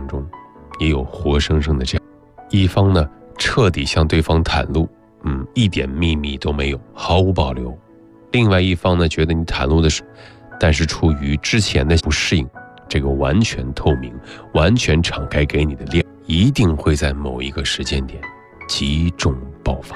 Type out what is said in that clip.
中，也有活生生的这样一方呢，彻底向对方袒露，一点秘密都没有，毫无保留；另外一方呢，觉得你袒露的是，但是出于之前的不适应，这个完全透明、完全敞开给你的恋，一定会在某一个时间点集中爆发。